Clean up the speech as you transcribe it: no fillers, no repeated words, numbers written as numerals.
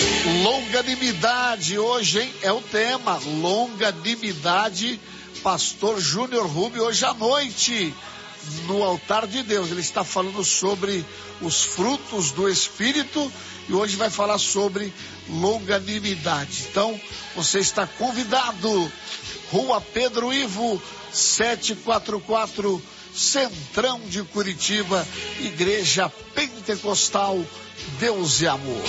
Longanimidade, hoje, hein? É o tema, longanimidade. Pastor Júnior Rubio, hoje à noite, no altar de Deus, ele está falando sobre os frutos do Espírito e hoje vai falar sobre longanimidade. Então, você está convidado. Rua Pedro Ivo, 744, Centrão de Curitiba, Igreja Pentecostal Deus e Amor.